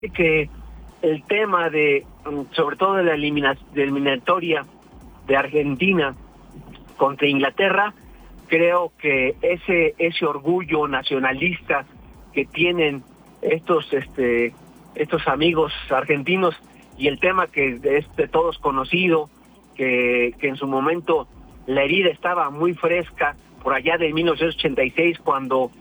que el tema de, sobre todo de la eliminatoria de Argentina contra Inglaterra, creo que ese orgullo nacionalista que tienen estos amigos argentinos, y el tema que es de todos conocido, que en su momento la herida estaba muy fresca por allá de 1986, cuando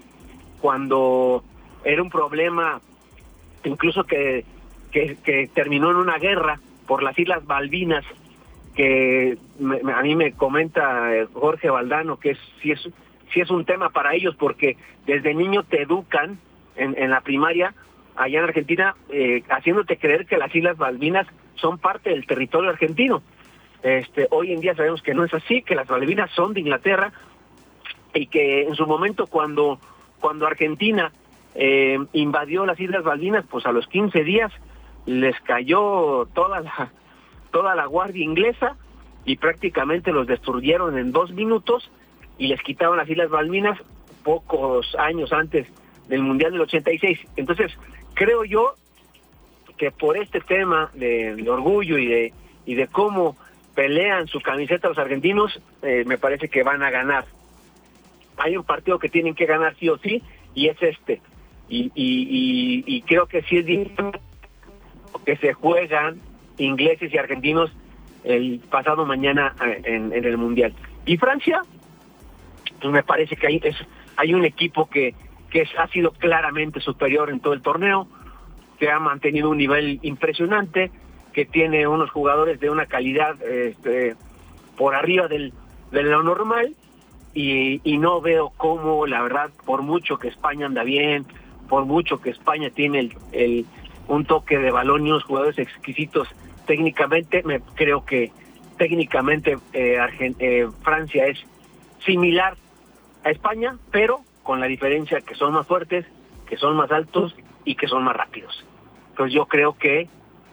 era un problema incluso que terminó en una guerra por las Islas Malvinas, que a mí me comenta Jorge Valdano que sí es un tema para ellos, porque desde niño te educan en la primaria allá en Argentina, haciéndote creer que las Islas Malvinas son parte del territorio argentino. Hoy en día sabemos que no es así, que las Malvinas son de Inglaterra, y que en su momento cuando Argentina invadió las Islas Malvinas, pues a los 15 días les cayó toda la guardia inglesa y prácticamente los destruyeron en 2 minutos y les quitaron las Islas Malvinas pocos años antes del Mundial del 86. Entonces, creo yo que por este tema de orgullo y de cómo pelean su camiseta los argentinos, me parece que van a ganar. Hay un partido que tienen que ganar sí o sí, y es este. Y creo que sí es difícil que se juegan ingleses y argentinos el pasado mañana en el Mundial. Y Francia, pues me parece que hay un equipo que ha sido claramente superior en todo el torneo, que ha mantenido un nivel impresionante, que tiene unos jugadores de una calidad por arriba de lo normal, y no veo cómo, la verdad, por mucho que España anda bien, por mucho que España tiene un toque de balón y unos jugadores exquisitos técnicamente, creo que técnicamente Francia es similar a España, pero con la diferencia que son más fuertes, que son más altos y que son más rápidos. Entonces yo creo que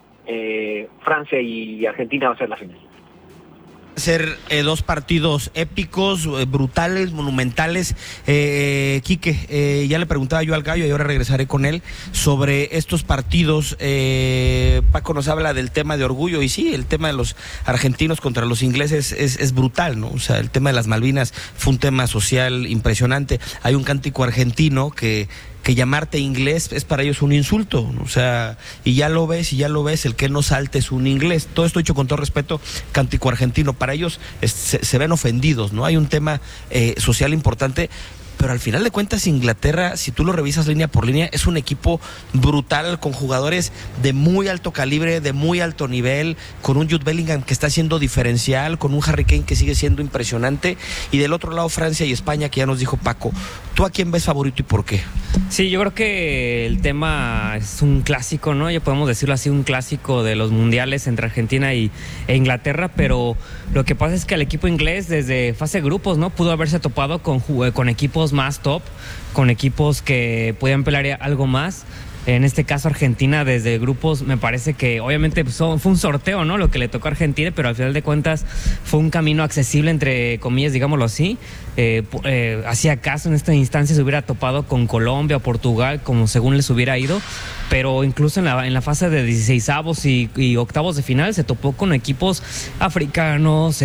Francia y Argentina va a ser la final. Ser 2 partidos épicos, brutales, monumentales. Quique, ya le preguntaba yo al Gallo y ahora regresaré con él sobre estos partidos. Paco nos habla del tema de orgullo, y sí, el tema de los argentinos contra los ingleses es brutal, ¿no? O sea, el tema de las Malvinas fue un tema social impresionante. Hay un cántico argentino que llamarte inglés es para ellos un insulto, ¿no? O sea, y ya lo ves, el que no salte es un inglés. Todo esto dicho con todo respeto, cántico argentino, para ellos se ven ofendidos, ¿no? Hay un tema social importante, pero al final de cuentas Inglaterra, si tú lo revisas línea por línea, es un equipo brutal, con jugadores de muy alto calibre, de muy alto nivel, con un Jude Bellingham que está siendo diferencial, con un Harry Kane que sigue siendo impresionante, y del otro lado Francia y España, que ya nos dijo Paco. ¿Tú a quién ves favorito y por qué? Sí, yo creo que el tema es un clásico, ¿no? Ya podemos decirlo así, un clásico de los mundiales entre Argentina e Inglaterra, pero lo que pasa es que el equipo inglés desde fase de grupos, ¿no? Pudo haberse topado con equipos más top, con equipos que podían pelear algo más. En este caso Argentina desde grupos, me parece que obviamente fue un sorteo, ¿no? Lo que le tocó a Argentina, pero al final de cuentas fue un camino accesible, entre comillas, digámoslo así. Hacía acaso en esta instancia se hubiera topado con Colombia o Portugal, como según les hubiera ido, pero incluso en la fase de 16avos y octavos de final se topó con equipos africanos,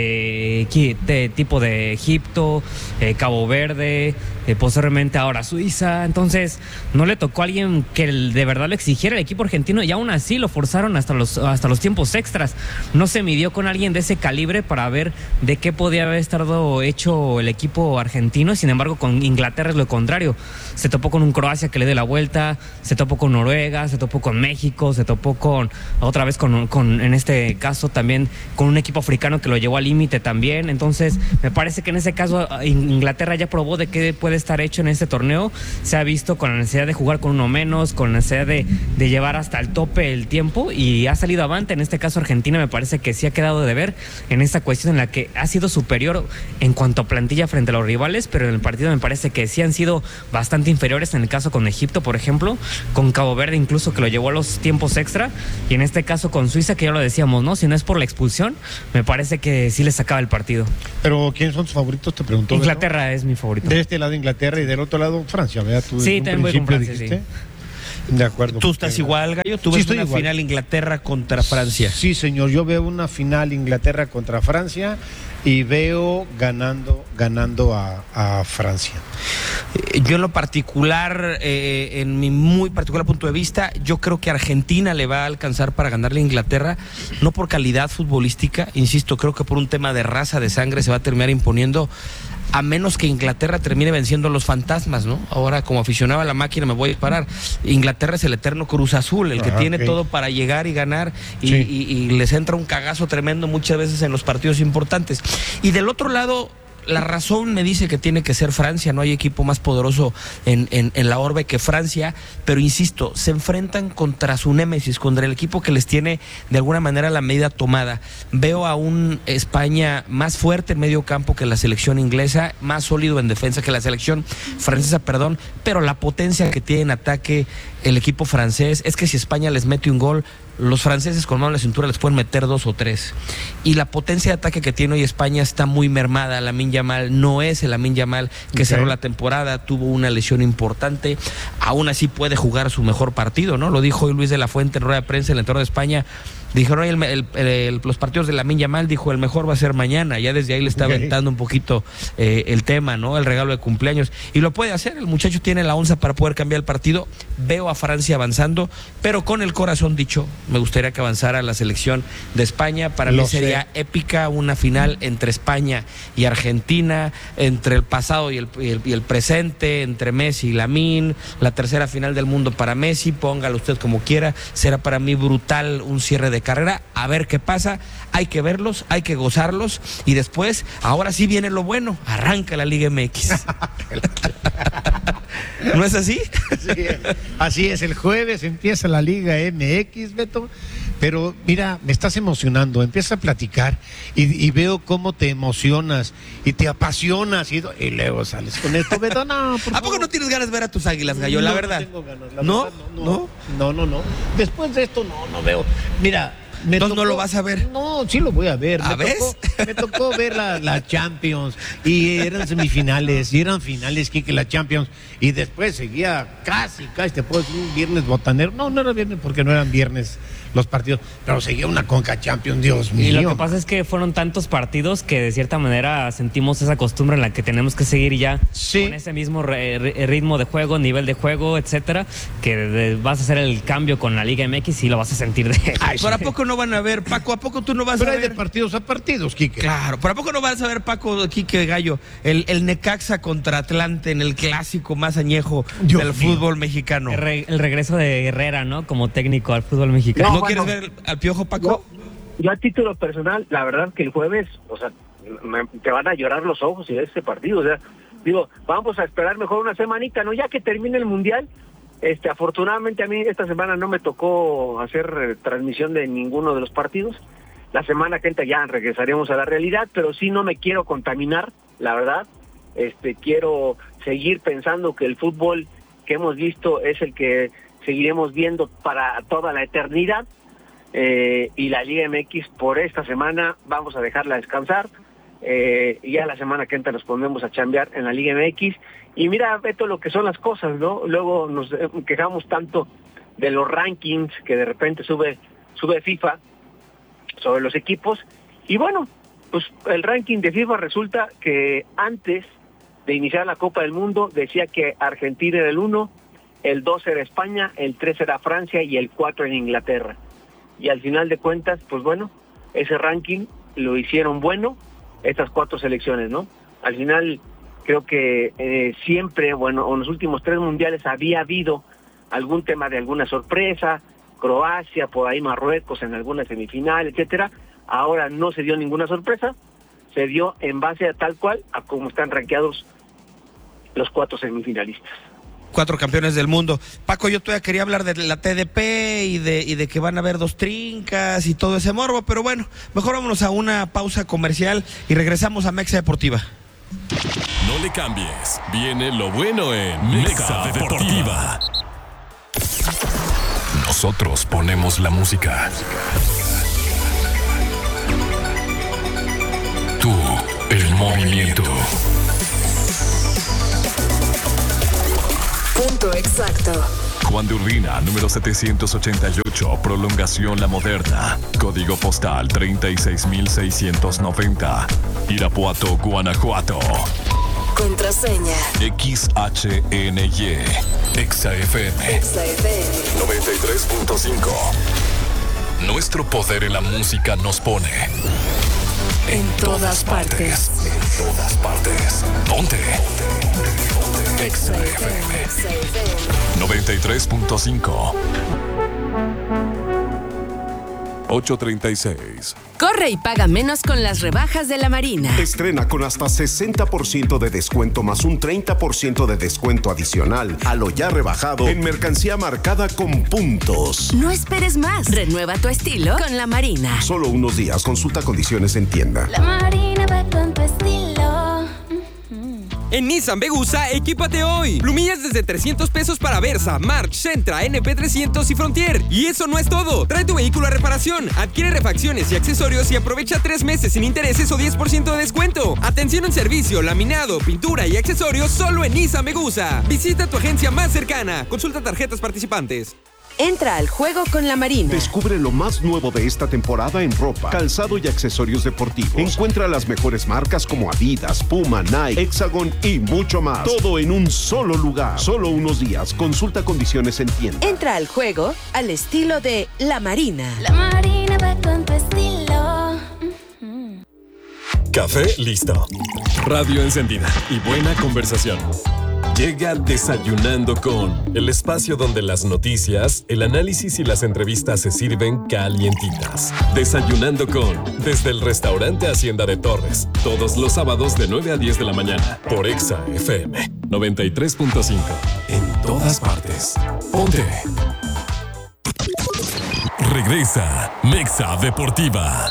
tipo de Egipto, Cabo Verde, posteriormente ahora Suiza. Entonces no le tocó a alguien que de verdad lo exigiera el equipo argentino, y aún así lo forzaron hasta los tiempos extras. No se midió con alguien de ese calibre para ver de qué podía haber estado hecho el equipo argentino. Sin embargo, con Inglaterra es lo contrario. Se topó con un Croacia que le dé la vuelta, se topó con Noruega, se topó con México, se topó otra vez en este caso también con un equipo africano que lo llevó al límite también. Entonces me parece que en ese caso Inglaterra ya probó de qué puede estar hecho en este torneo. Se ha visto con la necesidad de jugar con uno menos, con la necesidad de llevar hasta el tope el tiempo, y ha salido avante. En este caso Argentina me parece que sí ha quedado de ver en esta cuestión en la que ha sido superior en cuanto a plantilla frente a los rivales, pero en el partido me parece que sí han sido bastante inferiores, en el caso con Egipto, por ejemplo, con Cabo Verde incluso, que lo llevó a los tiempos extra, y en este caso con Suiza, que ya lo decíamos, ¿no? Si no es por la expulsión, me parece que sí les sacaba el partido. Pero ¿quiénes son tus favoritos? Te preguntó. Inglaterra, ¿no? Es mi favorito. De este lado Inglaterra y del otro lado Francia, ¿verdad? Tú sí, también voy con Francia, sí. De acuerdo. ¿Tú estás igual, Gallo? ¿Tú ves una final Inglaterra contra Francia? Sí, señor. Yo veo una final Inglaterra contra Francia y veo ganando a Francia. Yo en lo particular, en mi muy particular punto de vista, yo creo que Argentina le va a alcanzar para ganarle a Inglaterra, no por calidad futbolística, insisto, creo que por un tema de raza, de sangre, se va a terminar imponiendo, a menos que Inglaterra termine venciendo a los fantasmas, ¿no? Ahora, como aficionado a la máquina, me voy a disparar. Inglaterra es el eterno Cruz Azul, el que tiene todo para llegar y ganar, y les entra un cagazo tremendo muchas veces en los partidos importantes. Y del otro lado, la razón me dice que tiene que ser Francia, no hay equipo más poderoso en la orbe que Francia, pero insisto, se enfrentan contra su némesis, contra el equipo que les tiene de alguna manera la medida tomada. Veo a un España más fuerte en medio campo que la selección inglesa, más sólido en defensa que la selección francesa, pero la potencia que tiene en ataque el equipo francés es que si España les mete un gol, los franceses con mano en la cintura les pueden meter 2 o 3. Y la potencia de ataque que tiene hoy España está muy mermada. Lamine Yamal no es el Lamine Yamal que cerró la temporada, tuvo una lesión importante, aún así puede jugar su mejor partido, ¿no? Lo dijo hoy Luis de la Fuente en rueda de prensa, el entrenador de España. Dijeron los partidos de Lamine Yamal, dijo, el mejor va a ser mañana. Ya desde ahí le está aventando un poquito el tema, ¿no? El regalo de cumpleaños. Y lo puede hacer, el muchacho tiene la onza para poder cambiar el partido. Veo a Francia avanzando, pero con el corazón dicho, me gustaría que avanzara la selección de España. Para mí sería épica una final entre España y Argentina, entre el pasado y el presente, entre Messi y Lamine, la tercera final del mundo para Messi, póngalo usted como quiera. Será para mí brutal un cierre de carrera, a ver qué pasa, hay que verlos, hay que gozarlos, y después, ahora sí viene lo bueno, arranca la Liga MX. ¿No es así? Sí, así es, el jueves empieza la Liga MX, Beto, pero mira, me estás emocionando, empieza a platicar y veo cómo te emocionas y te apasionas y luego sales con esto, Beto, no, por ¿A poco no tienes ganas de ver a tus Águilas, Gallo? La verdad. No tengo ganas, ¿No? No. Después de esto no veo. Mira, entonces no lo vas a ver. No, sí lo voy a ver. Me tocó ver la Champions y eran semifinales y eran finales, Quique, la Champions, y después seguía casi, te puedo decir, un viernes botanero. No era viernes porque no eran viernes los partidos, pero seguía una Conca Champions, Dios mío. Y lo que pasa es que fueron tantos partidos que de cierta manera sentimos esa costumbre en la que tenemos que seguir ya con ese mismo ritmo de juego, nivel de juego, etcétera, que vas a hacer el cambio con la Liga MX y lo vas a sentir de... ¿Por a poco no van a ver, Paco? ¿A poco tú no vas a ver? Pero hay de partidos a partidos, Quique. Claro, ¿por a poco no vas a ver, Paco, Quique, Gallo, el Necaxa contra Atlante en el clásico más añejo del fútbol mexicano? El regreso de Herrera, ¿no? Como técnico al fútbol mexicano. ¿No quieres ver al Piojo, Paco? Yo a título personal, la verdad que el jueves, o sea, te van a llorar los ojos si ves este partido, o sea, digo, vamos a esperar mejor una semanita, ¿no? Ya que termine el Mundial. Afortunadamente a mí esta semana no me tocó hacer transmisión de ninguno de los partidos. La semana que entra ya regresaremos a la realidad, pero sí no me quiero contaminar, la verdad. Quiero seguir pensando que el fútbol que hemos visto es el que seguiremos viendo para toda la eternidad. Y la Liga MX por esta semana vamos a dejarla descansar. Y ya la semana que entra nos pondremos a chambear en la Liga MX. Y mira, Beto, lo que son las cosas, ¿no? Luego nos quejamos tanto de los rankings que de repente sube FIFA sobre los equipos. Y bueno, pues el ranking de FIFA resulta que antes de iniciar la Copa del Mundo decía que Argentina era el 1, el 2 era España, el 3 era Francia y el 4 era Inglaterra. Y al final de cuentas, pues bueno, ese ranking lo hicieron bueno estas 4 selecciones, ¿no? Al final creo que siempre, bueno, en los últimos 3 mundiales había habido algún tema de alguna sorpresa, Croacia, por ahí Marruecos en alguna semifinal, etcétera. Ahora no se dio ninguna sorpresa, se dio en base a tal cual a cómo están rankeados los 4 semifinalistas. 4 campeones del mundo. Paco, yo todavía quería hablar de la TDP y de que van a haber 2 trincas y todo ese morbo, pero bueno, mejor vámonos a una pausa comercial y regresamos a Mexa Deportiva. No le cambies, viene lo bueno en Mexa Deportiva. Nosotros ponemos la música. Tú, el movimiento. Punto exacto. Juan de Urbina, número 788, prolongación La Moderna. Código postal 36690. Irapuato, Guanajuato. Contraseña XHNY. XFM 93.5. Nuestro poder en la música nos pone en todas partes. En todas partes. Ponte. XFM 93.5. 8:36. Corre y paga menos con las rebajas de la Marina. Estrena con hasta 60% de descuento más un 30% de descuento adicional a lo ya rebajado en mercancía marcada con puntos. No esperes más. Renueva tu estilo con la Marina. Solo unos días. Consulta condiciones en tienda. La Marina va con tu estilo. En Nissan Vegusa, equípate hoy. Plumillas desde 300 pesos para Versa, March, Sentra, NP300 y Frontier. Y eso no es todo. Trae tu vehículo a reparación, adquiere refacciones y accesorios y aprovecha 3 meses sin intereses o 10% de descuento. Atención en servicio, laminado, pintura y accesorios solo en Nissan Vegusa. Visita tu agencia más cercana. Consulta tarjetas participantes. Entra al juego con la Marina. Descubre lo más nuevo de esta temporada en ropa, calzado y accesorios deportivos. Encuentra las mejores marcas como Adidas, Puma, Nike, Hexagon y mucho más. Todo en un solo lugar. Solo unos días. Consulta condiciones en tienda. Entra al juego al estilo de la Marina. La Marina va con tu estilo. Café listo. Radio encendida y buena conversación. Llega Desayunando con, el espacio donde las noticias, el análisis y las entrevistas se sirven calientitas. Desayunando con, desde el restaurante Hacienda de Torres, todos los sábados de 9 a 10 de la mañana, por Exa FM 93.5. En todas partes. Ponte. Regresa Mexa Deportiva.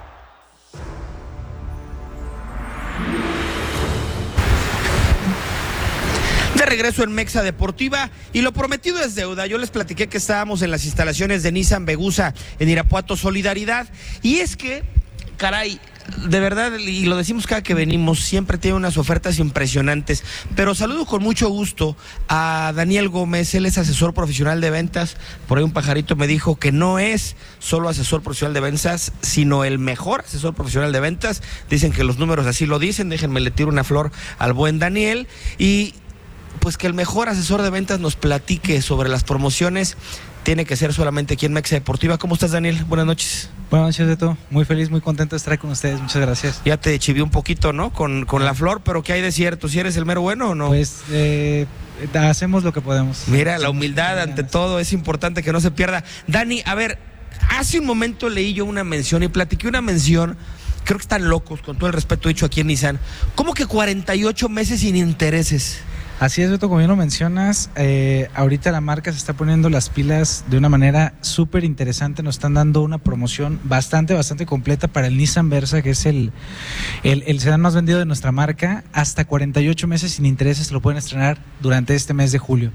De regreso en Mexa Deportiva y lo prometido es deuda. Yo les platiqué que estábamos en las instalaciones de Nissan Vegusa en Irapuato Solidaridad y es que, caray, de verdad, y lo decimos cada que venimos, siempre tiene unas ofertas impresionantes, pero saludo con mucho gusto a Daniel Gómez. Él es asesor profesional de ventas. Por ahí un pajarito me dijo que no es solo asesor profesional de ventas, sino el mejor asesor profesional de ventas. Dicen que los números así lo dicen. Déjenme le tiro una flor al buen Daniel y pues que el mejor asesor de ventas nos platique sobre las promociones. Tiene que ser solamente aquí en Mexa Deportiva. ¿Cómo estás, Daniel? Buenas noches. Buenas noches, Beto. Muy feliz, muy contento de estar con ustedes. Muchas gracias. Ya te chiví un poquito, ¿no? Con la flor, pero ¿qué hay de cierto? ¿Si eres el mero bueno o no? Pues hacemos lo que podemos. Mira, la humildad ante todo es importante que no se pierda. Dani, a ver, hace un momento leí yo una mención y platiqué una mención. Creo que están locos, con todo el respeto dicho aquí en Nissan. ¿Cómo que 48 meses sin intereses? Así es, Beto, como bien lo mencionas, ahorita la marca se está poniendo las pilas de una manera súper interesante. Nos están dando una promoción bastante completa para el Nissan Versa, que es el sedán más vendido de nuestra marca. Hasta 48 meses sin intereses lo pueden estrenar durante este mes de julio.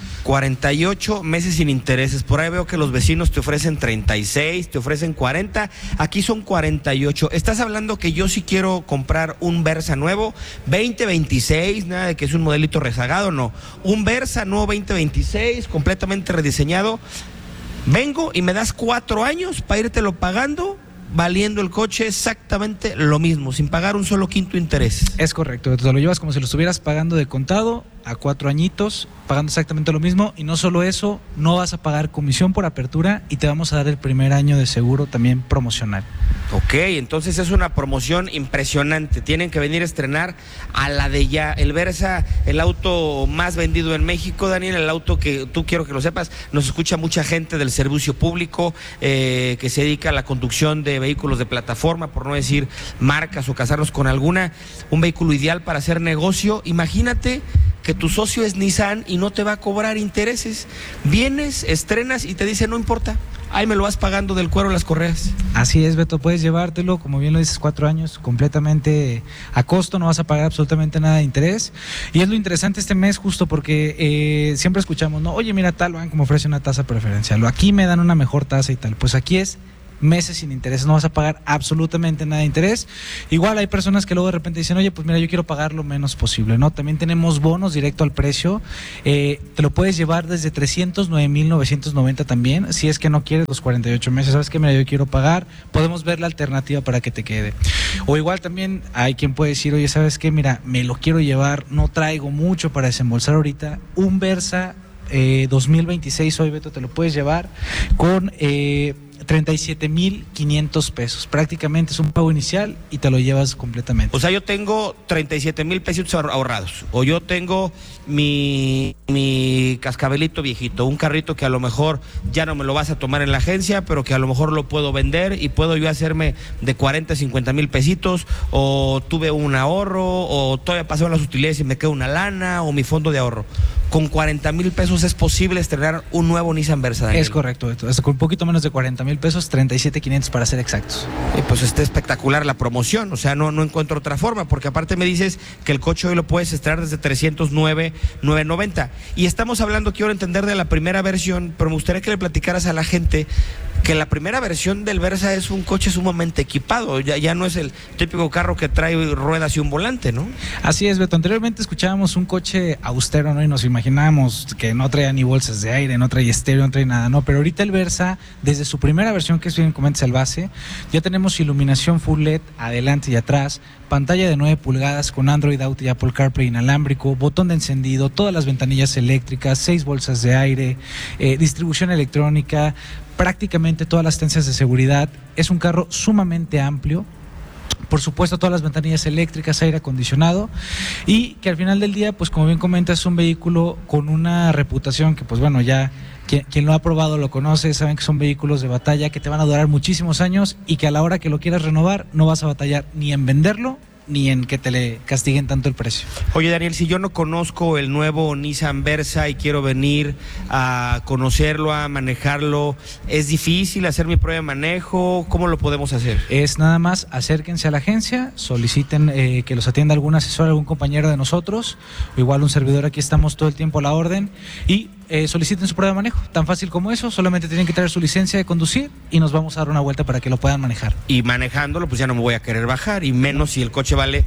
48 meses sin intereses. Por ahí veo que los vecinos te ofrecen 36, te ofrecen 40. Aquí son 48. Estás hablando que yo sí quiero comprar un Versa nuevo, 2026, nada de que es un modelito rezagado, no. Un Versa nuevo 2026, completamente rediseñado. Vengo y me das 4 años para írtelo pagando, valiendo el coche exactamente lo mismo, sin pagar un solo quinto interés. Es correcto, te lo llevas como si lo estuvieras pagando de contado a 4 añitos, pagando exactamente lo mismo, y no solo eso, no vas a pagar comisión por apertura y te vamos a dar el primer año de seguro también promocional. Ok, entonces es una promoción impresionante. Tienen que venir a estrenar a la de ya. El Versa, el auto más vendido en México, Daniel, el auto que tú quiero que lo sepas, nos escucha mucha gente del servicio público que se dedica a la conducción de vehículos de plataforma, por no decir marcas o casarnos con alguna. Un vehículo ideal para hacer negocio. Imagínate que tu socio es Nissan y no te va a cobrar intereses. Vienes, estrenas y te dice, no importa, ahí me lo vas pagando del cuero las correas. Así es, Beto, puedes llevártelo, como bien lo dices, 4 años completamente a costo, no vas a pagar absolutamente nada de interés. Y es lo interesante este mes justo porque siempre escuchamos, no, oye, mira, tal banco me ofrece una tasa preferencial, o aquí me dan una mejor tasa y tal. Pues aquí es meses sin interés, no vas a pagar absolutamente nada de interés. Igual hay personas que luego de repente dicen, oye, pues mira, yo quiero pagar lo menos posible, ¿no? También tenemos bonos directo al precio, te lo puedes llevar desde 309,990 también, si es que no quieres los 48 meses, sabes que mira, yo quiero pagar, podemos ver la alternativa para que te quede. O igual también hay quien puede decir, oye, sabes que mira, me lo quiero llevar, no traigo mucho para desembolsar ahorita, un Versa 2026 hoy, Beto, te lo puedes llevar con 37,500 pesos. Prácticamente es un pago inicial y te lo llevas completamente. O sea, yo tengo 37,000 pesitos ahorrados. O yo tengo mi cascabelito viejito, un carrito que a lo mejor ya no me lo vas a tomar en la agencia, pero que a lo mejor lo puedo vender y puedo yo hacerme de 40, 50,000 pesitos, o tuve un ahorro, o todavía pasaron las utilidades y me queda una lana, o mi fondo de ahorro. Con 40,000 pesos es posible estrenar un nuevo Nissan Versa, Daniel. Es correcto, Beto. Hasta con un poquito menos de 40,000 pesos, 37,500 para ser exactos. Pues está espectacular la promoción, o sea, no encuentro otra forma, porque aparte me dices que el coche hoy lo puedes estrenar desde 309,990. Y estamos hablando, quiero entender, de la primera versión, pero me gustaría que le platicaras a la gente que la primera versión del Versa es un coche sumamente equipado, ya no es el típico carro que trae ruedas y un volante, ¿no? Así es, Beto. Anteriormente escuchábamos un coche austero, ¿no? Y nos imaginábamos que no traía ni bolsas de aire, no traía estéreo, no traía nada, ¿no? Pero ahorita el Versa, desde su primera versión, que es bien comentas el base, ya tenemos iluminación full LED adelante y atrás, pantalla de 9 pulgadas con Android Auto y Apple CarPlay inalámbrico, botón de encendido, todas las ventanillas eléctricas, 6 bolsas de aire, distribución electrónica, prácticamente todas las asistencias de seguridad. Es un carro sumamente amplio. Por supuesto, todas las ventanillas eléctricas, aire acondicionado, y que al final del día, pues como bien comentas, es un vehículo con una reputación que, pues bueno, ya quien lo ha probado lo conoce, saben que son vehículos de batalla que te van a durar muchísimos años y que a la hora que lo quieras renovar no vas a batallar ni en venderlo ni en que te le castiguen tanto el precio. Oye, Daniel, si yo no conozco el nuevo Nissan Versa y quiero venir a conocerlo, a manejarlo, ¿es difícil hacer mi prueba de manejo? ¿Cómo lo podemos hacer? Es nada más, acérquense a la agencia, soliciten que los atienda algún asesor, algún compañero de nosotros, o igual un servidor, aquí estamos todo el tiempo a la orden, y soliciten su prueba de manejo, tan fácil como eso, solamente tienen que traer su licencia de conducir y nos vamos a dar una vuelta para que lo puedan manejar. Y manejándolo, pues ya no me voy a querer bajar, y menos si el coche vale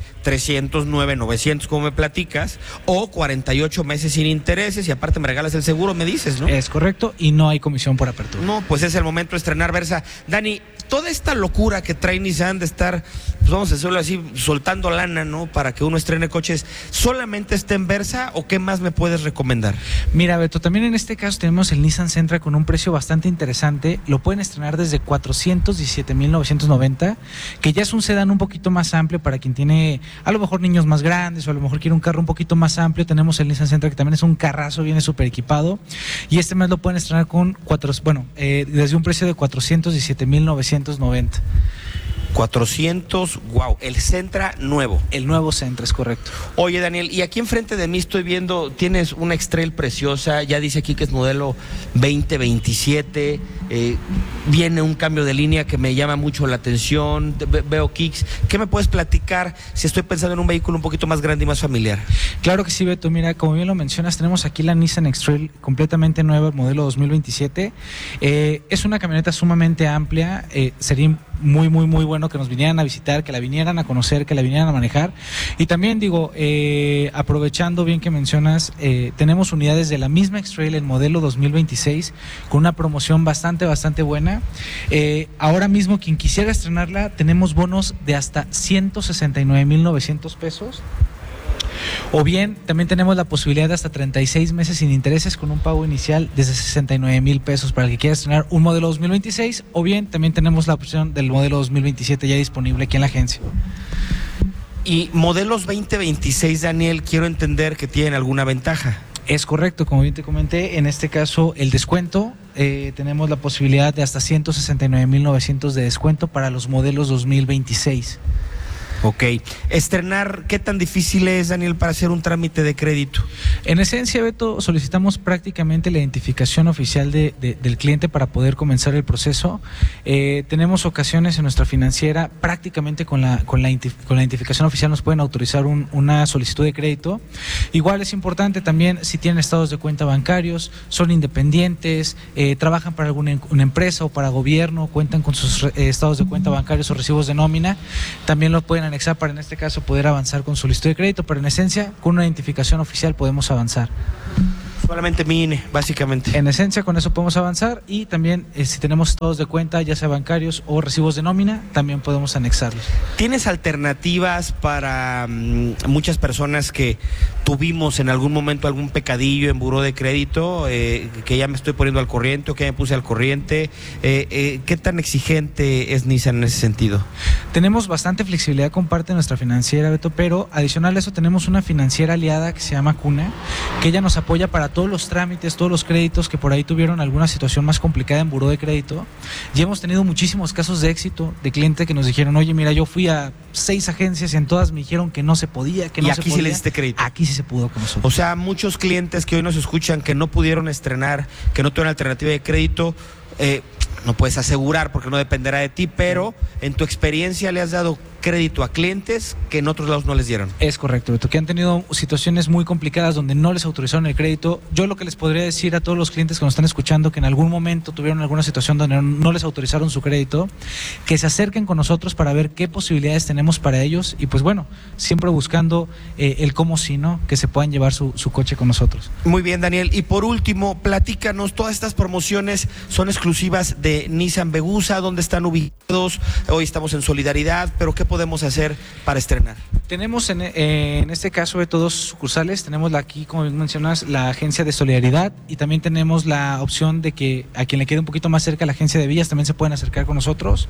309,900 como me platicas, o 48 meses sin intereses, y aparte me regalas el seguro, me dices, ¿no? Es correcto, y no hay comisión por apertura. No, pues es el momento de estrenar Versa. Dani, toda esta locura que trae Nissan de estar, pues vamos a decirlo así, soltando lana, ¿no? Para que uno estrene coches, ¿solamente está en Versa o qué más me puedes recomendar? Mira, Beto, también en este caso tenemos el Nissan Sentra con un precio bastante interesante. Lo pueden estrenar desde 417,990, que ya es un sedán un poquito más amplio para quien tiene a lo mejor niños más grandes o a lo mejor quiere un carro un poquito más amplio. Tenemos el Nissan Sentra, que también es un carrazo, viene súper equipado, y este mes lo pueden estrenar con desde un precio de 417,990. 400, wow, el Sentra nuevo. El nuevo Sentra, es correcto. Oye, Daniel, y aquí enfrente de mí estoy viendo, tienes una X-Trail preciosa, ya dice aquí que es modelo 2027, viene un cambio de línea que me llama mucho la atención, veo kicks. ¿Qué me puedes platicar si estoy pensando en un vehículo un poquito más grande y más familiar? Claro que sí, Beto, mira, como bien lo mencionas, tenemos aquí la Nissan X-Trail completamente nueva, modelo 2027, es una camioneta sumamente amplia, sería muy bueno que nos vinieran a visitar, que la vinieran a conocer, que la vinieran a manejar. Y también digo, aprovechando bien que mencionas, tenemos unidades de la misma X-Trail en modelo 2026 con una promoción bastante buena. Ahora mismo quien quisiera estrenarla, tenemos bonos de hasta 169,900 pesos. O bien, también tenemos la posibilidad de hasta 36 meses sin intereses con un pago inicial desde 69,000 pesos para el que quiera estrenar un modelo 2026, o bien también tenemos la opción del modelo 2027 ya disponible aquí en la agencia. Y modelos 2026, Daniel, quiero entender que tienen alguna ventaja. Es correcto, como bien te comenté, en este caso el descuento, tenemos la posibilidad de hasta 169,900 de descuento para los modelos 2026. Ok. Estrenar, ¿qué tan difícil es, Daniel, para hacer un trámite de crédito? En esencia, Beto, solicitamos prácticamente la identificación oficial del cliente para poder comenzar el proceso. Tenemos ocasiones en nuestra financiera, prácticamente con la identificación oficial nos pueden autorizar una solicitud de crédito. Igual es importante también si tienen estados de cuenta bancarios, son independientes, trabajan para alguna una empresa o para gobierno, cuentan con sus estados de cuenta bancarios o recibos de nómina, también lo pueden anexar para en este caso poder avanzar con solicitud de crédito, pero en esencia con una identificación oficial podemos avanzar. Solamente mi INE, básicamente. En esencia con eso podemos avanzar y también si tenemos estados de cuenta, ya sea bancarios o recibos de nómina, también podemos anexarlos. ¿Tienes alternativas para muchas personas que tuvimos en algún momento algún pecadillo en buró de crédito, que ya me estoy poniendo al corriente o que ya me puse al corriente? ¿Qué tan exigente es Nissan en ese sentido? Tenemos bastante flexibilidad con parte de nuestra financiera, Beto, pero adicional a eso tenemos una financiera aliada que se llama Cuna, que ella nos apoya para todos los trámites, todos los créditos que por ahí tuvieron alguna situación más complicada en buró de crédito. Y hemos tenido muchísimos casos de éxito de clientes que nos dijeron, oye, mira, yo fui a 6 agencias y en todas me dijeron que no se podía, que no se podía. ¿Y aquí sí le diste crédito? Aquí sí se pudo con nosotros. O sea, muchos clientes que hoy nos escuchan que no pudieron estrenar, que no tuvieron alternativa de crédito, no puedes asegurar porque no dependerá de ti, pero en tu experiencia le has dado crédito a clientes que en otros lados no les dieron. Es correcto, Beto, que han tenido situaciones muy complicadas donde no les autorizaron el crédito. Yo lo que les podría decir a todos los clientes que nos están escuchando que en algún momento tuvieron alguna situación donde no les autorizaron su crédito, que se acerquen con nosotros para ver qué posibilidades tenemos para ellos y pues bueno, siempre buscando el cómo si no, que se puedan llevar su coche con nosotros. Muy bien, Daniel. Y por último, platícanos, todas estas promociones son exclusivas de Nissan Vegusa, ¿dónde están ubicados? Hoy estamos en Solidaridad, pero ¿qué podemos hacer para estrenar? Tenemos en este caso de todos sucursales, tenemos aquí, como mencionas, la agencia de Solidaridad y también tenemos la opción de que a quien le quede un poquito más cerca la agencia de Villas también se pueden acercar con nosotros.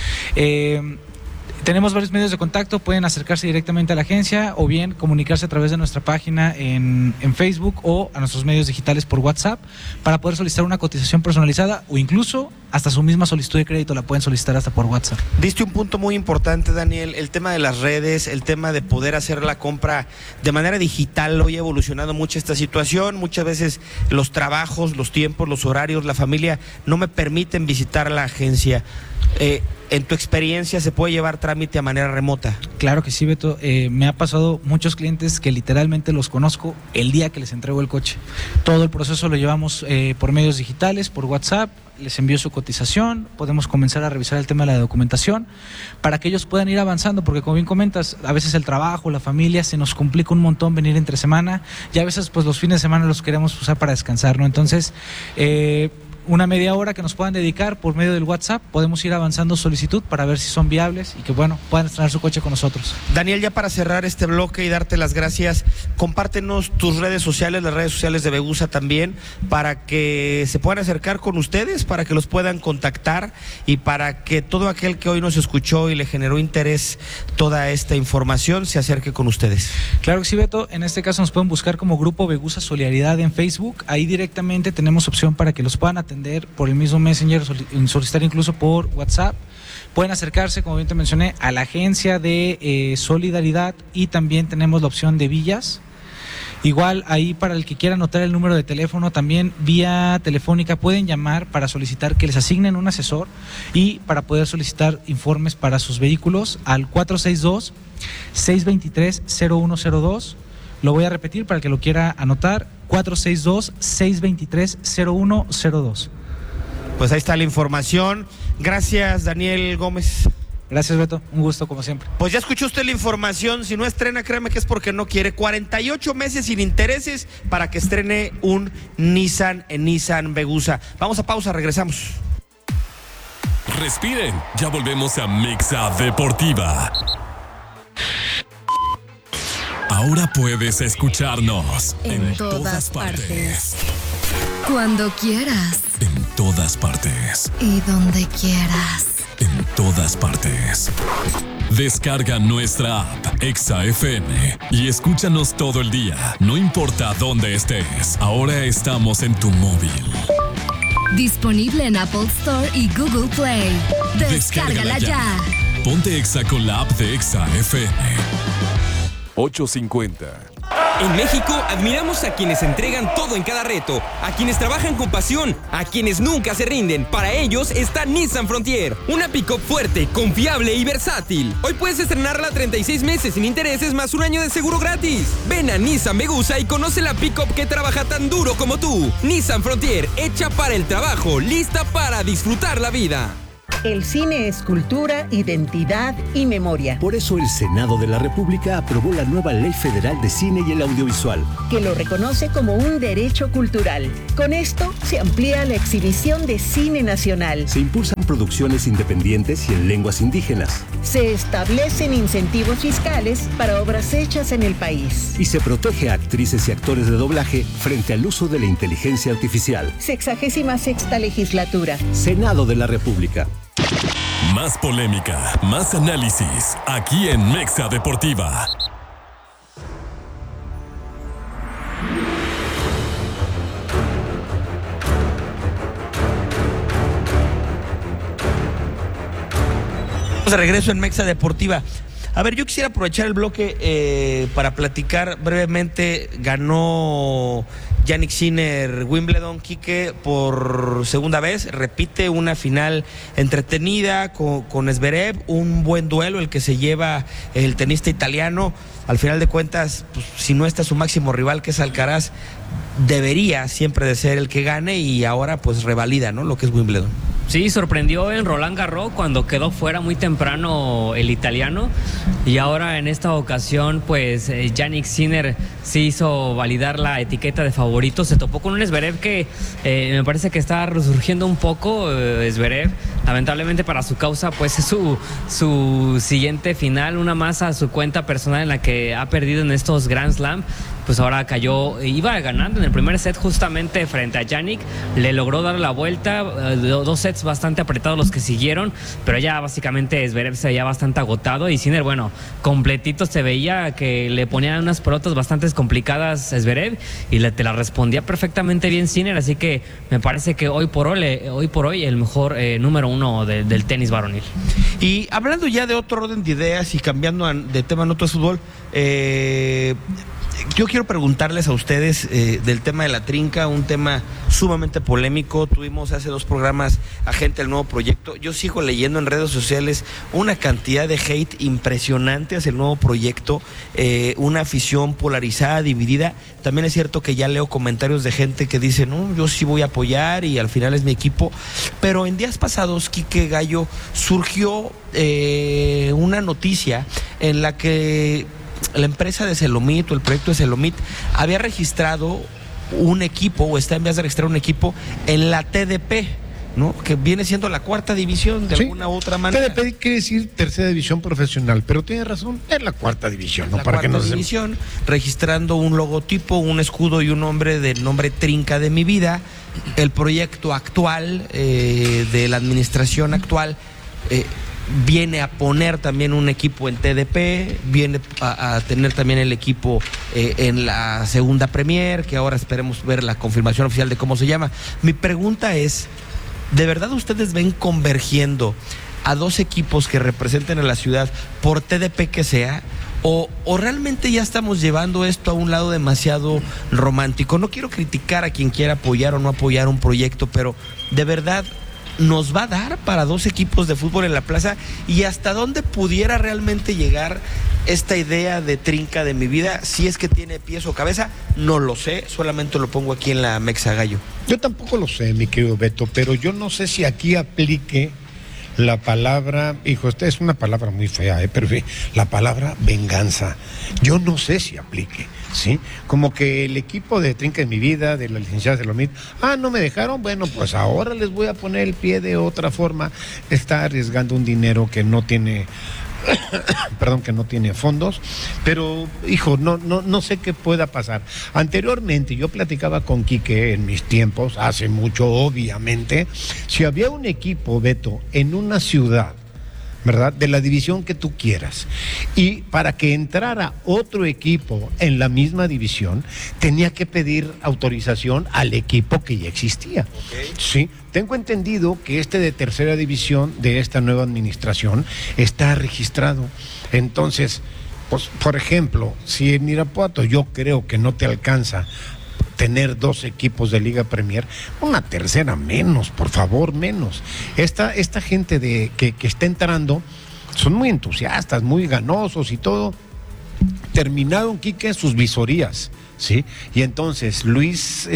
Tenemos varios medios de contacto, pueden acercarse directamente a la agencia o bien comunicarse a través de nuestra página en Facebook o a nuestros medios digitales por WhatsApp para poder solicitar una cotización personalizada o incluso hasta su misma solicitud de crédito la pueden solicitar hasta por WhatsApp. Diste un punto muy importante, Daniel, el tema de las redes, el tema de poder hacer la compra de manera digital. Hoy ha evolucionado mucho esta situación, muchas veces los trabajos, los tiempos, los horarios, la familia no me permiten visitar la agencia. ¿En tu experiencia se puede llevar trámite a manera remota? Claro que sí, Beto. Me ha pasado muchos clientes que literalmente los conozco el día que les entrego el coche. Todo el proceso lo llevamos por medios digitales, por WhatsApp, les envío su cotización, podemos comenzar a revisar el tema de la documentación para que ellos puedan ir avanzando, porque como bien comentas, a veces el trabajo, la familia, se nos complica un montón venir entre semana y a veces pues los fines de semana los queremos usar para descansar, ¿no? Entonces, una media hora que nos puedan dedicar por medio del WhatsApp, podemos ir avanzando solicitud para ver si son viables y que bueno, puedan estrenar su coche con nosotros. Daniel, ya para cerrar este bloque y darte las gracias, compártenos tus redes sociales, las redes sociales de Vegusa también, para que se puedan acercar con ustedes, para que los puedan contactar y para que todo aquel que hoy nos escuchó y le generó interés toda esta información se acerque con ustedes. Claro que sí, Beto, en este caso nos pueden buscar como Grupo Vegusa Solidaridad en Facebook, ahí directamente tenemos opción para que los puedan atender por el mismo Messenger, solicitar incluso por WhatsApp. Pueden acercarse, como bien te mencioné, a la agencia de Solidaridad y también tenemos la opción de Villas. Igual ahí para el que quiera anotar el número de teléfono, también vía telefónica pueden llamar para solicitar que les asignen un asesor y para poder solicitar informes para sus vehículos al 462-623-0102. Lo voy a repetir para el que lo quiera anotar, 462-623-0102. Pues ahí está la información. Gracias, Daniel Gómez. Gracias, Beto. Un gusto, como siempre. Pues ya escuchó usted la información. Si no estrena, créame que es porque no quiere. 48 meses sin intereses para que estrene un Nissan en Nissan Vegusa. Vamos a pausa, regresamos. Respiren, ya volvemos a Mixa Deportiva. Ahora puedes escucharnos en todas partes. Cuando quieras. En todas partes. Y donde quieras. En todas partes. Descarga nuestra app Exa FM y escúchanos todo el día, no importa dónde estés. Ahora estamos en tu móvil. Disponible en Apple Store y Google Play. Descárgala ya. Ponte Exa con la app de Exa FM. 8:50. En México admiramos a quienes entregan todo en cada reto, a quienes trabajan con pasión, a quienes nunca se rinden. Para ellos está Nissan Frontier, una pick-up fuerte, confiable y versátil. Hoy puedes estrenarla a 36 meses sin intereses más un año de seguro gratis. Ven a Nissan Vegusa y conoce la pick-up que trabaja tan duro como tú. Nissan Frontier, hecha para el trabajo, lista para disfrutar la vida. El cine es cultura, identidad y memoria. Por eso el Senado de la República aprobó la nueva Ley Federal de Cine y el Audiovisual, que lo reconoce como un derecho cultural. Con esto se amplía la exhibición de cine nacional. Se impulsan producciones independientes y en lenguas indígenas. Se establecen incentivos fiscales para obras hechas en el país. Y se protege a actrices y actores de doblaje frente al uso de la inteligencia artificial. 66ª legislatura. Senado de la República. Más polémica, más análisis, aquí en Mexa Deportiva. De regreso en Mexa Deportiva. A ver, yo quisiera aprovechar el bloque para platicar brevemente. Ganó Jannik Sinner Wimbledon, Quique, por segunda vez. Repite una final entretenida con Zverev. Un buen duelo el que se lleva el tenista italiano. Al final de cuentas, pues, si no está su máximo rival, que es Alcaraz, debería siempre de ser el que gane, y ahora pues revalida, ¿no?, lo que es Wimbledon. Sí, sorprendió en Roland Garros cuando quedó fuera muy temprano el italiano, y ahora en esta ocasión pues Jannik Sinner sí hizo validar la etiqueta de favorito. Se topó con un Zverev que me parece que está resurgiendo un poco. Zverev, lamentablemente para su causa, pues es su siguiente final, una más a su cuenta personal en la que ha perdido en estos Grand Slam. Pues ahora cayó, iba ganando en el primer set justamente frente a Jannik, le logró dar la vuelta, 2 sets bastante apretados los que siguieron, pero ya básicamente Zverev se veía bastante agotado, y Sinner, bueno, completito se veía que le ponían unas pelotas bastante complicadas a Zverev y te la respondía perfectamente bien Sinner, así que me parece que hoy por hoy el mejor número 1 del tenis varonil. Y hablando ya de otro orden de ideas y cambiando de tema en otro fútbol, yo quiero preguntarles a ustedes del tema de la trinca, un tema sumamente polémico. Tuvimos hace 2 programas a gente del nuevo proyecto. Yo sigo leyendo en redes sociales una cantidad de hate impresionante hacia el nuevo proyecto, una afición polarizada, dividida. También es cierto que ya leo comentarios de gente que dice, no, yo sí voy a apoyar y al final es mi equipo. Pero en días pasados, Quique Gallo, surgió una noticia en la que la empresa de Celomit, o el proyecto de Celomit, había registrado un equipo, o está en vías de registrar un equipo en la TDP, ¿no?, que viene siendo la 4ª división de alguna u otra manera. TDP quiere decir tercera división profesional, pero tiene razón, es la 4ª división, ¿no? La 4ª división, registrando un logotipo, un escudo y un nombre del nombre Trinca de mi vida. El proyecto actual de la administración actual viene a poner también un equipo en TDP, viene a tener también el equipo en la segunda Premier, que ahora esperemos ver la confirmación oficial de cómo se llama. Mi pregunta es, ¿de verdad ustedes ven convergiendo a 2 equipos que representen a la ciudad por TDP que sea? ¿O realmente ya estamos llevando esto a un lado demasiado romántico? No quiero criticar a quien quiera apoyar o no apoyar un proyecto, pero ¿de verdad nos va a dar para 2 equipos de fútbol en la plaza? ¿Y hasta dónde pudiera realmente llegar esta idea de Trinca de mi vida? Si es que tiene pies o cabeza, no lo sé, solamente lo pongo aquí en la Mexa Gallo. Yo tampoco lo sé, mi querido Beto, pero yo no sé si aquí aplique la palabra, hijo, esta es una palabra muy fea, pero la palabra venganza. Yo no sé si aplique, ¿sí? Como que el equipo de Trinca de mi vida, de la licenciada Celomit, no me dejaron, bueno, pues ahora les voy a poner el pie de otra forma. Está arriesgando un dinero que no tiene perdón, que no tiene fondos, pero hijo, no sé qué pueda pasar. Anteriormente yo platicaba con Quique en mis tiempos, hace mucho obviamente, si había un equipo, Beto, en una ciudad ¿verdad? De la división que tú quieras. Y para que entrara otro equipo en la misma división, tenía que pedir autorización al equipo que ya existía. Sí, tengo entendido que de tercera división de esta nueva administración está registrado. Entonces, pues, por ejemplo, si en Irapuato yo creo que no te alcanza tener 2 equipos de Liga Premier, una tercera menos, por favor, menos. Esta gente que está entrando son muy entusiastas, muy ganosos y todo. Terminaron, Quique, sus visorías, ¿sí? Y entonces Luis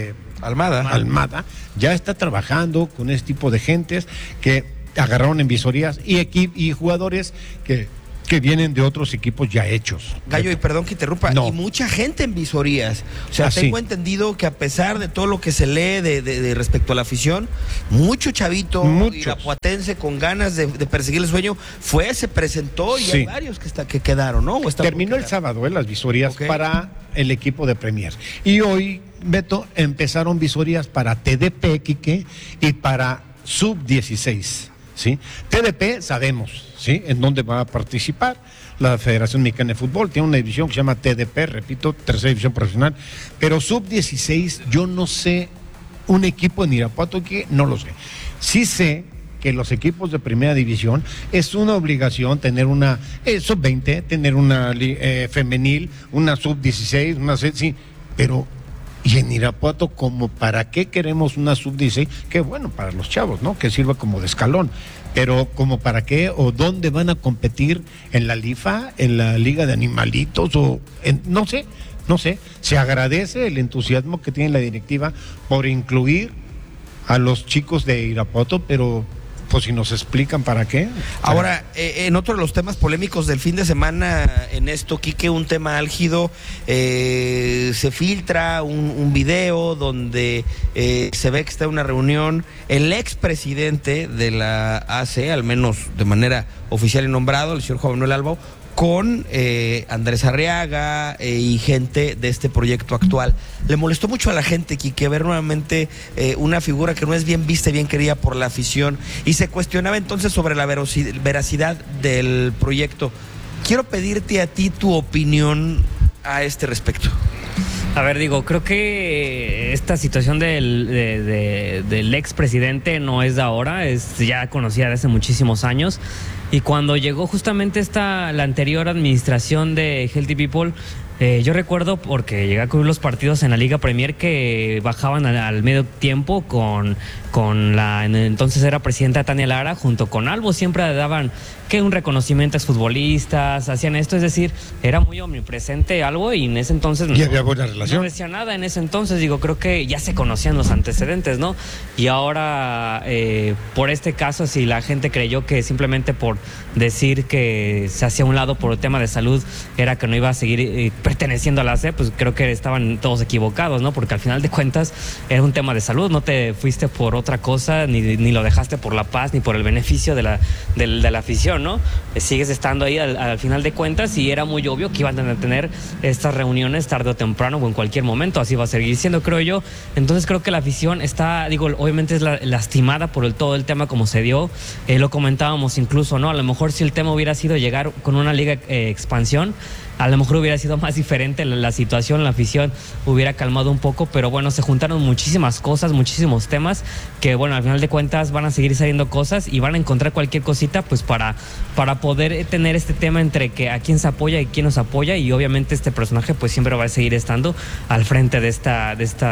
Almada ya está trabajando con este tipo de gentes que agarraron en visorías y jugadores que vienen de otros equipos ya hechos. Gallo, y perdón que interrumpa, y mucha gente en visorías. O sea, tengo entendido que a pesar de todo lo que se lee de respecto a la afición, mucho chavito irapuatense con ganas de perseguir el sueño se presentó y hay varios que quedaron, ¿no? Terminó el sábado las visorías para el equipo de Premier. Y hoy, Beto, empezaron visorías para TDP, Quique, y para Sub-16, ¿sí? TDP sabemos, ¿sí?, en dónde va a participar. La Federación Mexicana de Fútbol tiene una división que se llama TDP, repito, tercera división profesional, pero Sub-16 yo no sé, un equipo en Irapuato que no lo sé. Sí sé que los equipos de primera división es una obligación tener una Sub-20, tener una femenil, una Sub-16, sí, pero y en Irapuato, ¿como para qué queremos una Sub-16? Que bueno, para los chavos, ¿no?, que sirva como de escalón. Pero ¿como para qué o dónde van a competir? ¿En la LIFA? ¿En la Liga de Animalitos? No sé. Se agradece el entusiasmo que tiene la directiva por incluir a los chicos de Irapuato, pero pues si nos explican para qué. Ahora, en otro de los temas polémicos del fin de semana, en esto, Quique, un tema álgido, se filtra un video donde se ve que está en una reunión el expresidente de la AC, al menos de manera oficial y nombrado, el señor Juan Manuel Albao, con Andrés Arriaga y gente de este proyecto actual. Le molestó mucho a la gente, Quique, ver nuevamente una figura que no es bien vista y bien querida por la afición, y se cuestionaba entonces sobre la veracidad del proyecto. Quiero pedirte a ti tu opinión a este respecto. A ver, creo que esta situación del expresidente no es de ahora, es ya conocida de hace muchísimos años. Y cuando llegó justamente la anterior administración de Healthy People, yo recuerdo, porque llegué a cubrir los partidos en la Liga Premier, que bajaban al medio tiempo con la entonces era presidenta Tania Lara, junto con Albo, siempre daban que un reconocimiento a exfutbolistas, hacían esto, es decir, era muy omnipresente Albo, y en ese entonces y había buena relación. No decía nada en ese entonces, creo que ya se conocían los antecedentes, ¿no? Y ahora, por este caso, si la gente creyó que simplemente por decir que se hacía a un lado por el tema de salud era que no iba a seguir perteneciendo a la AC, pues creo que estaban todos equivocados, ¿no? Porque al final de cuentas era un tema de salud, no te fuiste por otra cosa, ni lo dejaste por la paz, ni por el beneficio de la afición, ¿no? Sigues estando ahí al final de cuentas, y era muy obvio que iban a tener estas reuniones tarde o temprano o en cualquier momento, así va a seguir siendo, creo yo. Entonces creo que la afición está, obviamente es lastimada por todo el tema como se dio, lo comentábamos incluso, ¿no? A lo mejor si el tema hubiera sido llegar con una liga expansión, a lo mejor hubiera sido más diferente la situación, la afición hubiera calmado un poco, pero bueno, se juntaron muchísimas cosas, muchísimos temas, que bueno, al final de cuentas van a seguir saliendo cosas y van a encontrar cualquier cosita pues para poder tener este tema entre que a quién se apoya y quién nos apoya, y obviamente este personaje pues siempre va a seguir estando al frente de esta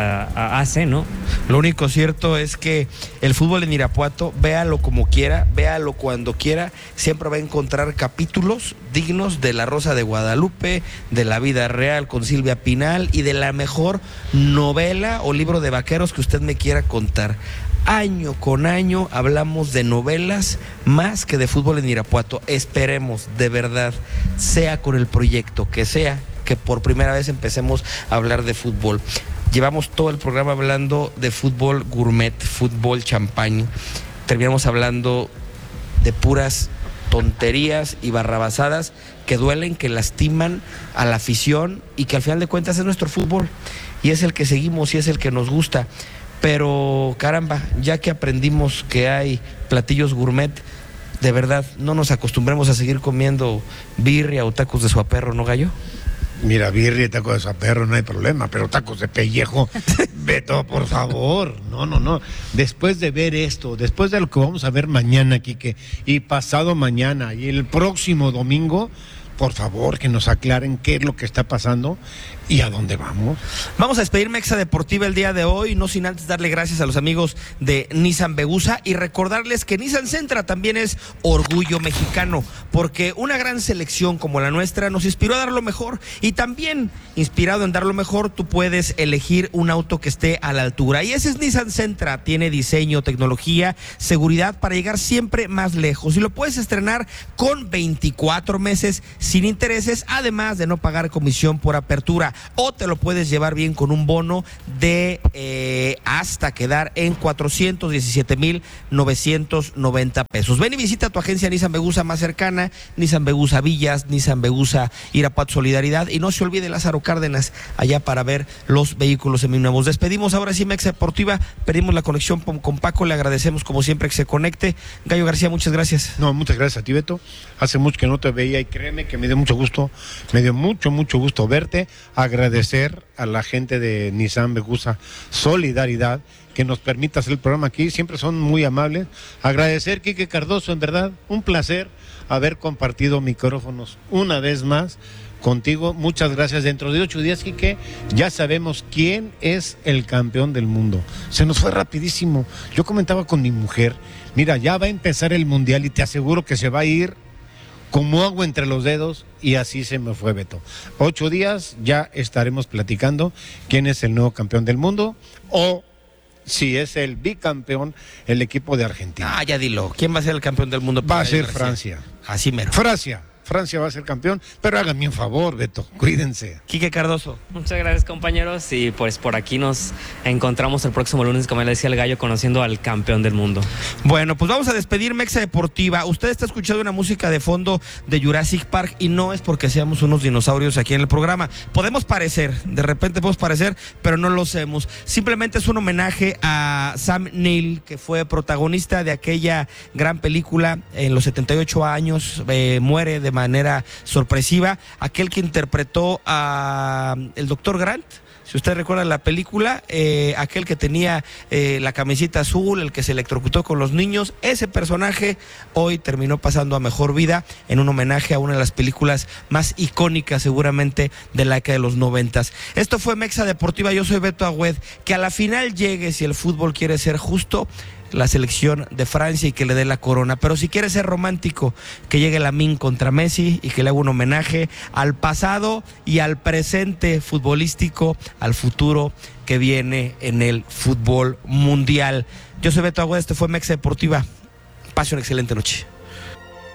AC, ¿no? Lo único cierto es que el fútbol en Irapuato, véalo como quiera, véalo cuando quiera, siempre va a encontrar capítulos dignos de La Rosa de Guadalupe, de La Vida Real con Silvia Pinal y de la mejor novela o libro de vaqueros que usted me quiera contar. Año con año hablamos de novelas más que de fútbol en Irapuato. Esperemos, de verdad, sea con el proyecto que sea, que por primera vez empecemos a hablar de fútbol. Llevamos todo el programa hablando de fútbol gourmet, fútbol champagne. Terminamos hablando de puras tonterías y barrabasadas que duelen, que lastiman a la afición y que al final de cuentas es nuestro fútbol y es el que seguimos y es el que nos gusta. Pero caramba, ya que aprendimos que hay platillos gourmet, de verdad, no nos acostumbremos a seguir comiendo birria o tacos de suaperro, ¿no, Gallo? Mira, birria y tacos de suaperro no hay problema, pero tacos de pellejo, Beto, por favor. No. Después de ver esto, después de lo que vamos a ver mañana, Quique, y pasado mañana, y el próximo domingo, por favor, que nos aclaren qué es lo que está pasando y a dónde vamos. Vamos a despedir Mexa Deportiva el día de hoy, no sin antes darle gracias a los amigos de Nissan Vegusa y recordarles que Nissan Sentra también es orgullo mexicano, porque una gran selección como la nuestra nos inspiró a dar lo mejor, y también inspirado en dar lo mejor, tú puedes elegir un auto que esté a la altura, y ese es Nissan Sentra. Tiene diseño, tecnología, seguridad para llegar siempre más lejos, y lo puedes estrenar con 24 meses sin intereses, además de no pagar comisión por apertura, o te lo puedes llevar bien con un bono de hasta quedar en 417,990 pesos. Ven y visita tu agencia Nissan Vegusa más cercana, Nissan Vegusa Villas, Nissan Vegusa Irapuato Solidaridad, y no se olvide Lázaro Cárdenas, allá para ver los vehículos seminuevos. Despedimos ahora sí Mexa Deportiva, pedimos la conexión con Paco, le agradecemos como siempre que se conecte. Gallo García, muchas gracias. No, muchas gracias a ti, Beto. Hace mucho que no te veía y créeme que me dio mucho gusto verte. Agradecer a la gente de Nissan Vegusa Solidaridad que nos permita hacer el programa aquí, siempre son muy amables. Agradecer, Quique Cardoso, en verdad, un placer haber compartido micrófonos una vez más contigo. Muchas gracias. Dentro de 8 días, Quique, ya sabemos quién es el campeón del mundo. Se nos fue rapidísimo. Yo comentaba con mi mujer, mira, ya va a empezar el mundial y te aseguro que se va a ir como agua entre los dedos, y así se me fue, Beto. 8 días ya estaremos platicando quién es el nuevo campeón del mundo, o si es el bicampeón, el equipo de Argentina. Ah, ya dilo. ¿Quién va a ser el campeón del mundo? Va a ser Francia. Así mero. Francia va a ser campeón, pero háganme un favor, Beto, cuídense. Quique Cardoso. Muchas gracias, compañeros, y pues por aquí nos encontramos el próximo lunes, como le decía el Gallo, conociendo al campeón del mundo. Bueno, pues vamos a despedir Mexa Deportiva. Usted está escuchando una música de fondo de Jurassic Park, y no es porque seamos unos dinosaurios aquí en el programa. Podemos parecer, de repente podemos parecer, pero no lo hacemos. Simplemente es un homenaje a Sam Neill, que fue protagonista de aquella gran película. En los 78 años muere de manera sorpresiva, aquel que interpretó a el Dr. Grant. Si usted recuerda la película, aquel que tenía la camiseta azul, el que se electrocutó con los niños, ese personaje hoy terminó pasando a mejor vida en un homenaje a una de las películas más icónicas seguramente de la década de los 90. Esto fue Mexa Deportiva, yo soy Beto Agüed. Que a la final llegue, si el fútbol quiere ser justo, la selección de Francia y que le dé la corona, pero si quiere ser romántico, que llegue Lamine contra Messi y que le haga un homenaje al pasado y al presente futbolístico, al futuro que viene en el fútbol mundial. Yo soy Beto Agüed, este fue Mexa Deportiva. Pase una excelente noche.